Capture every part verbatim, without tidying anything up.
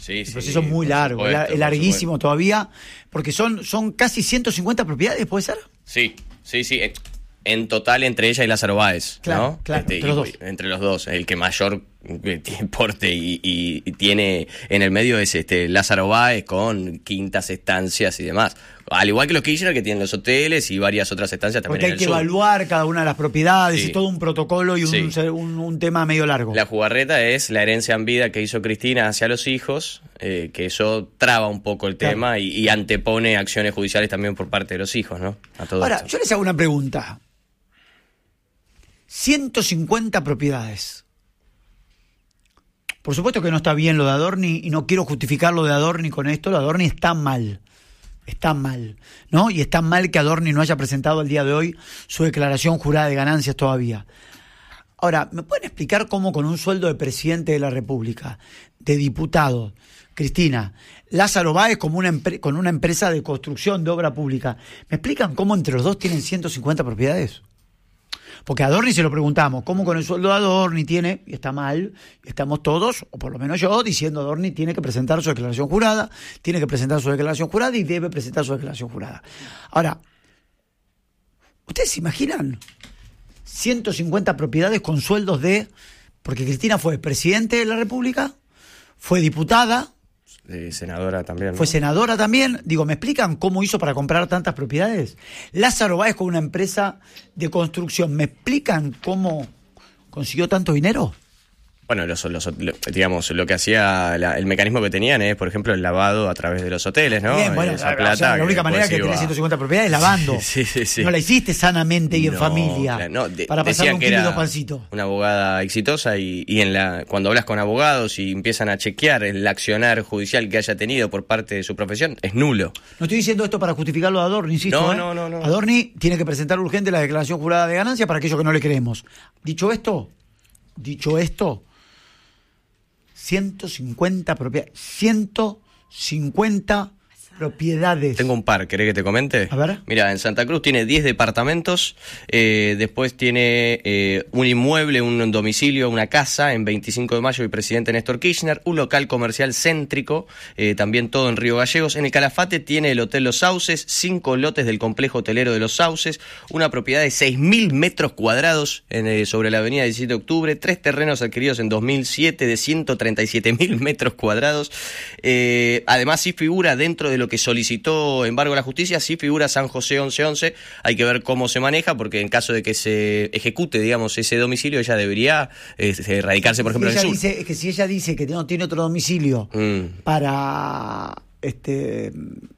Sí, el sí, proceso es muy largo, supuesto, es larguísimo todavía, porque son, son casi ciento cincuenta propiedades, ¿puede ser? Sí, sí, sí. En total, entre ella y Lázaro Báez, claro, ¿no? Claro, este, entre, los dos. entre los dos. El que mayor porte y, y, y tiene en el medio es este Lázaro Báez con quintas estancias y demás. Al igual que los Kirchner, que tienen los hoteles y varias otras estancias también. Porque hay en el que sur. evaluar cada una de las propiedades, Sí. y todo un protocolo y un, Sí. un, un tema medio largo. La jugarreta es la herencia en vida que hizo Cristina hacia los hijos, eh, que eso traba un poco el tema, claro. y, y antepone acciones judiciales también por parte de los hijos, ¿no? A todo Ahora, esto. yo les hago una pregunta. ciento cincuenta propiedades. Por supuesto que no está bien lo de Adorni, y no quiero justificar lo de Adorni con esto. Lo de Adorni está mal. Está mal, ¿no? Y está mal que Adorni no haya presentado el día de hoy su declaración jurada de ganancias todavía. Ahora, ¿me pueden explicar cómo con un sueldo de presidente de la República, de diputado, Cristina, Lázaro Báez como una empre- con una empresa de construcción de obra pública, ¿me explican cómo entre los dos tienen ciento cincuenta propiedades? Porque a Adorni se lo preguntamos, ¿cómo con el sueldo de Adorni tiene, y está mal, estamos todos, o por lo menos yo, diciendo Adorni tiene que presentar su declaración jurada, tiene que presentar su declaración jurada y debe presentar su declaración jurada. Ahora, ¿ustedes se imaginan ciento cincuenta propiedades con sueldos de... Porque Cristina fue presidente de la República, fue diputada... Eh, senadora también, ¿no? Fue senadora también. Digo, ¿me explican cómo hizo para comprar tantas propiedades? Lázaro Báez con una empresa de construcción. ¿Me explican cómo consiguió tanto dinero? Bueno, los, los, lo, digamos, lo que hacía, la, el mecanismo que tenían es, por ejemplo, el lavado a través de los hoteles, ¿no? Bien, bueno, esa o plata sea, la única que manera que iba... tenés ciento cincuenta propiedades es lavando. Sí, sí, sí. No la hiciste sanamente y en no, familia. Claro, no, de, para pasar un que kilo era de pancito. Una abogada exitosa y, y en la cuando hablas con abogados y empiezan a chequear el accionar judicial que haya tenido por parte de su profesión, es nulo. No estoy diciendo esto para justificarlo a Adorni, insisto. No, ¿eh? no, no, no. Adorni tiene que presentar urgente la declaración jurada de ganancia para aquellos que no le creemos. Dicho esto, dicho esto, ciento cincuenta propiedades. ciento cincuenta propiedades. Tengo un par, ¿querés que te comente? A ver. Mira, en Santa Cruz tiene diez departamentos, eh, después tiene eh, un inmueble, un domicilio, una casa en veinticinco de mayo y presidente Néstor Kirchner, un local comercial céntrico, eh, también todo en Río Gallegos. En el Calafate tiene el Hotel Los Sauces, cinco lotes del complejo hotelero de Los Sauces, una propiedad de seis mil metros cuadrados en, eh, sobre la avenida diecisiete de octubre, tres terrenos adquiridos en dos mil siete de ciento treinta y siete mil metros cuadrados. Eh, además, sí figura dentro de lo que solicitó embargo a la justicia, sí figura San José once once, hay que ver cómo se maneja, porque en caso de que se ejecute, digamos, ese domicilio, ella debería eh, radicarse, por ejemplo, si en el sur. Dice, que si ella dice que no tiene otro domicilio mm. para este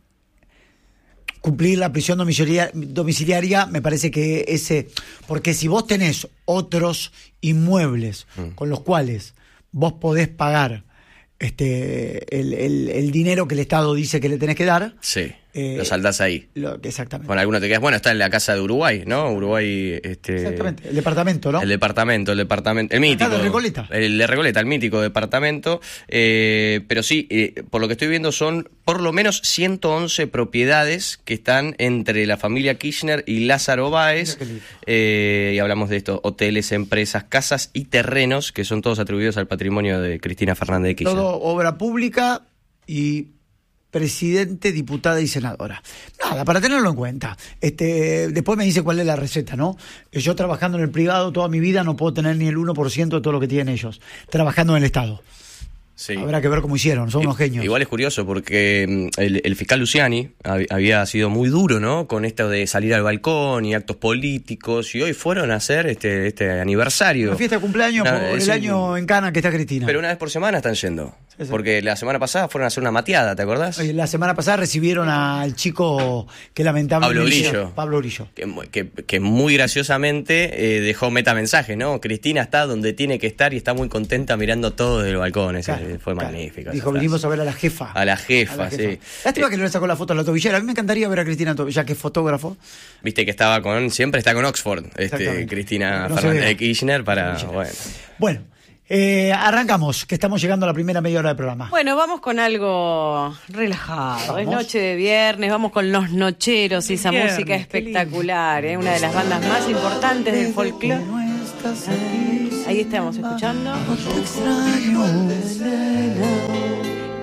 cumplir la prisión domiciliaria, domiciliaria, me parece que ese... Porque si vos tenés otros inmuebles mm. con los cuales vos podés pagar este el, el, el dinero que el Estado dice que le tenés que dar... Sí, eh, lo saldás ahí. Lo, exactamente. Con alguno te quedas... Bueno, está en la casa de Uruguay, ¿no? Uruguay... Este, exactamente, el departamento, ¿no? El departamento, el departamento... El mítico. Acá de Recoleta. El de Recoleta, el mítico departamento. Eh, pero sí, eh, por lo que estoy viendo son por lo menos ciento once propiedades que están entre la familia Kirchner y Lázaro Báez. Eh, y hablamos de esto, hoteles, empresas, casas y terrenos que son todos atribuidos al patrimonio de Cristina Fernández de Kirchner. Todo obra pública y... presidente, diputada y senadora. Nada, para tenerlo en cuenta. Este, después me dice cuál es la receta, ¿no? Yo trabajando en el privado toda mi vida no puedo tener ni el uno por ciento de todo lo que tienen ellos. Trabajando en el Estado. Sí. Habrá que ver cómo hicieron, son unos genios. Igual es curioso porque el, el fiscal Luciani había sido muy duro, ¿no? Con esto de salir al balcón y actos políticos, y hoy fueron a hacer este, este aniversario. La fiesta de cumpleaños Una, por el sí, año en Cana que está Cristina. Pero una vez por semana están yendo. Sí, sí. Porque la semana pasada fueron a hacer una mateada, ¿te acordás? Oye, la semana pasada recibieron al chico que lamentablemente... Pablo Grillo. Pablo Grillo. Que, que, que muy graciosamente eh, dejó metamensaje, ¿no? Cristina está donde tiene que estar y está muy contenta mirando todo desde el balcón. Ese, claro, fue claro. magnífico. Dijo, venimos a ver a la jefa. A la jefa, a la jefa. Sí. Lástima eh, que no le sacó la foto a la tobillera. A mí me encantaría ver a Cristina Tobillera, que es fotógrafo. Viste que estaba con, siempre está con Oxford, este, Cristina no Fernández de Kirchner para, Kirchner. bueno. Bueno, eh, arrancamos, que estamos llegando a la primera media hora del programa. Bueno, vamos con algo relajado. ¿Vamos? Es noche de viernes, vamos con Los Nocheros y esa viernes, música espectacular, ¿eh? Una de las bandas más importantes del folclore. Ahí estamos escuchando. No te extraño.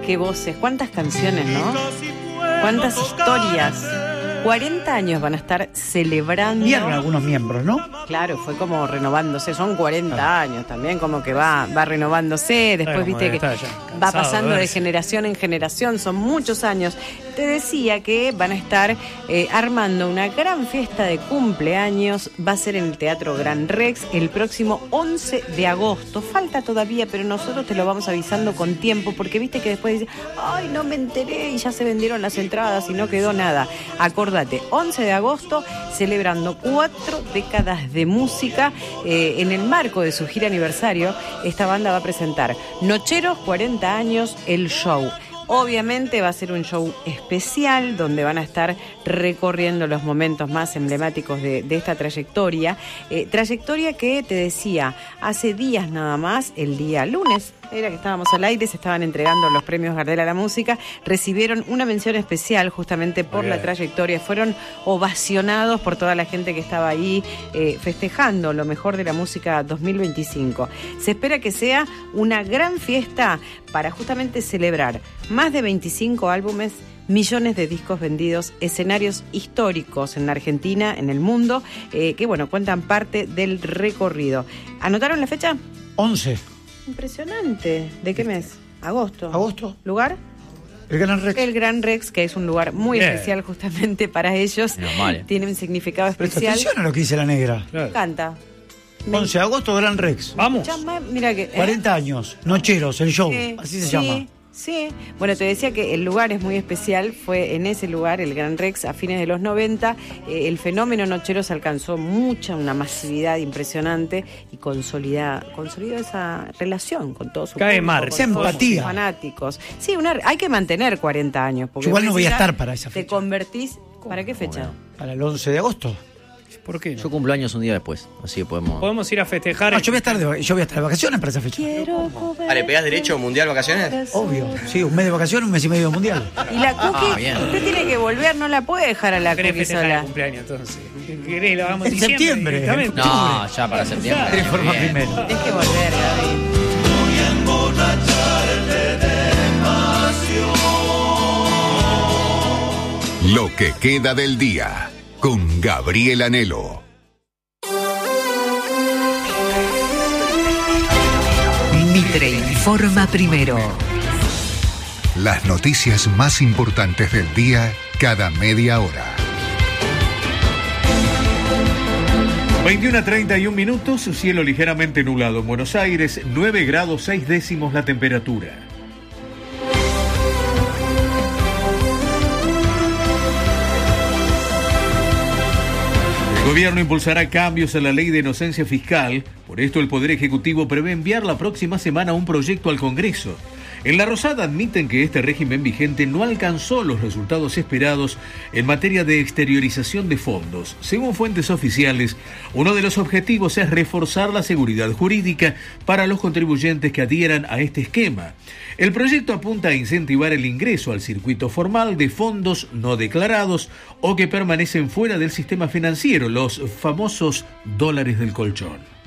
qué voces, cuántas canciones, ¿no? Cuántas historias. cuarenta años van a estar celebrando. Y eran algunos miembros, ¿no? Claro, fue como renovándose, son cuarenta años también, como que va va renovándose, después Claro, viste que cansado va pasando de de verse. generación en generación, son muchos años. Te decía que van a estar eh, armando una gran fiesta de cumpleaños, va a ser en el Teatro Gran Rex el próximo once de agosto. Falta todavía, pero nosotros te lo vamos avisando con tiempo, porque viste que después dice, ay, no me enteré y ya se vendieron las entradas y no quedó nada. Acordate, once de agosto, celebrando cuatro décadas de música, eh, en el marco de su gira aniversario, esta banda va a presentar Nocheros, cuarenta años, el show. Obviamente va a ser un show especial donde van a estar recorriendo los momentos más emblemáticos de, de esta trayectoria. Eh, trayectoria que te decía, hace días nada más, el día lunes, era que estábamos al aire, se estaban entregando los premios Gardel a la música, recibieron una mención especial justamente por Bien. la trayectoria, fueron ovacionados por toda la gente que estaba ahí eh, festejando lo mejor de la música dos mil veinticinco. Se espera que sea una gran fiesta para justamente celebrar más de veinticinco álbumes, millones de discos vendidos, escenarios históricos en la Argentina, en el mundo, eh, que bueno, cuentan parte del recorrido. ¿Anotaron la fecha? once. Impresionante. ¿De qué mes? Agosto. Agosto. ¿Lugar? El Gran Rex. El Gran Rex, que es un lugar muy Bien. especial justamente para ellos. Menos mal. Tiene un significado Presta especial. atención a lo que dice la negra. Claro. Canta. Me once de agosto, Gran Rex. Vamos. llama- mira que... ¿eh? cuarenta años. Nocheros, el show. Sí, Así se sí, llama. Sí, bueno, te decía que el lugar es muy especial, fue en ese lugar, el Gran Rex, a fines de los noventa, eh, el fenómeno Nocheros alcanzó mucha, una masividad impresionante y consolida, consolidó esa relación con todos sus Cae público, mar. con Esa todos sus empatía. fanáticos. Sí, una, hay que mantener cuarenta años. Porque Yo igual no después voy a ya estar para esa Te fecha. convertís, ¿para qué fecha? Para el once de agosto. ¿Por qué no? Yo cumplo años un día después, así que podemos... Podemos ir a festejar. No, yo voy a estar de, yo voy a estar de vacaciones para esa fecha. Quiero poder Ah, ¿le pegás derecho mundial vacaciones? Obvio. Sí, un mes de vacaciones, un mes y medio de mundial. Y la Cookie, Ah, bien. usted tiene que volver, no la puede dejar a la ¿Querés Cookie festejar el sola. cumpleaños entonces? ¿Querés? Lo hagamos En diciembre septiembre, directamente. en No, ya para septiembre. Tres formas Bien. primero. Tienes que volver, Gaby. Lo que queda del día con Gabriel Anhelo. Mitre informa primero. Las noticias más importantes del día cada media hora. veintiuno a treinta y un minutos, cielo ligeramente nublado en Buenos Aires, nueve grados seis décimos la temperatura. El gobierno impulsará cambios a la ley de inocencia fiscal, por esto el Poder Ejecutivo prevé enviar la próxima semana un proyecto al Congreso. En La Rosada admiten que este régimen vigente no alcanzó los resultados esperados en materia de exteriorización de fondos. Según fuentes oficiales, uno de los objetivos es reforzar la seguridad jurídica para los contribuyentes que adhieran a este esquema. El proyecto apunta a incentivar el ingreso al circuito formal de fondos no declarados o que permanecen fuera del sistema financiero, los famosos dólares del colchón.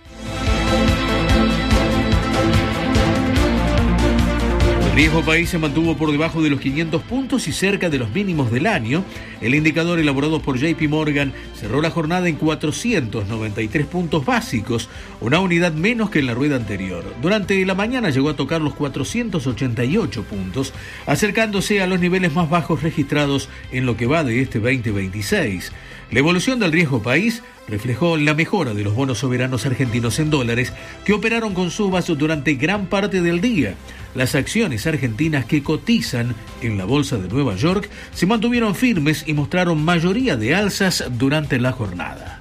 El riesgo país se mantuvo por debajo de los quinientos puntos y cerca de los mínimos del año. El indicador elaborado por J P Morgan cerró la jornada en cuatrocientos noventa y tres puntos básicos, una unidad menos que en la rueda anterior. Durante la mañana llegó a tocar los cuatrocientos ochenta y ocho puntos, acercándose a los niveles más bajos registrados en lo que va de este veinte veintiséis. La evolución del riesgo país reflejó la mejora de los bonos soberanos argentinos en dólares que operaron con subas durante gran parte del día. Las acciones argentinas que cotizan en la bolsa de Nueva York se mantuvieron firmes y mostraron mayoría de alzas durante la jornada.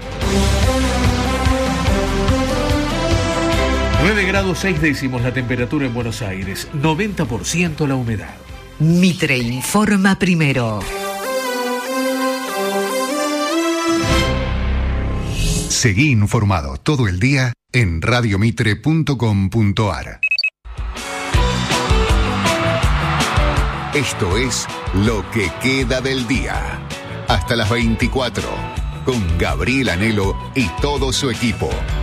nueve grados seis décimos la temperatura en Buenos Aires, noventa por ciento la humedad. Mitre informa primero. Seguí informado todo el día en radiomitre punto com punto ar. Esto es Lo que queda del día. Hasta las veinticuatro, con Gabriel Anhelo y todo su equipo.